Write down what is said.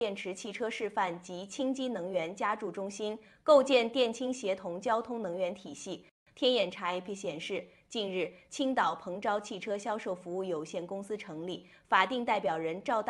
电池汽车示范及氢基能源加注中心，构建电氢协同交通能源体系。天眼查 APP 显示，近日青岛鹏昭汽车销售服务有限公司成立，法定代表人赵大。